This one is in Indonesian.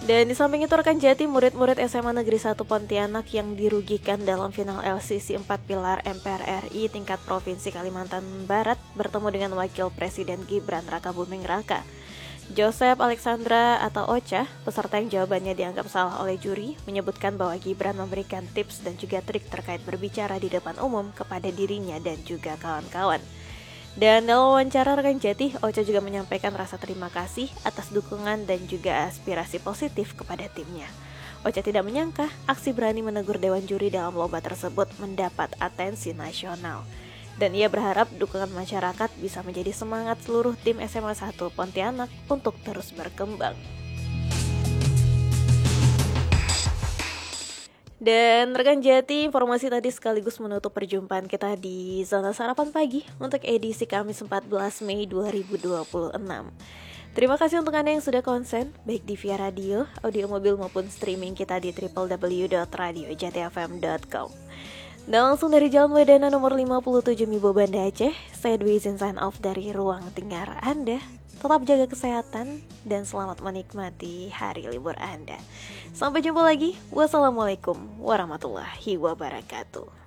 Dan di samping itu rekan Jati, murid-murid SMA Negeri 1 Pontianak yang dirugikan dalam final LCC 4 Pilar MPR RI tingkat Provinsi Kalimantan Barat bertemu dengan Wakil Presiden Gibran Rakabuming Raka. Joseph Alexandra atau Ocha, peserta yang jawabannya dianggap salah oleh juri, menyebutkan bahwa Gibran memberikan tips dan juga trik terkait berbicara di depan umum kepada dirinya dan juga kawan-kawan. Dan dalam wawancara rekan Jati, Ocha juga menyampaikan rasa terima kasih atas dukungan dan juga aspirasi positif kepada timnya. Ocha tidak menyangka aksi berani menegur Dewan Juri dalam lomba tersebut mendapat atensi nasional. Dan ia berharap dukungan masyarakat bisa menjadi semangat seluruh tim SMA 1 Pontianak untuk terus berkembang. Dan rekan Jati, informasi tadi sekaligus menutup perjumpaan kita di Zona Sarapan Pagi untuk edisi Kamis 14 Mei 2026. Terima kasih untuk Anda yang sudah konsen, baik di via radio, audio mobil maupun streaming kita di www.radiojatfm.com. Dan langsung dari Jalan Wedana nomor 57 Mibo Banda Aceh, saya Dwi izin sign off dari ruang dengar Anda. Tetap jaga kesehatan dan selamat menikmati hari libur Anda. Sampai jumpa lagi. Wassalamualaikum warahmatullahi wabarakatuh.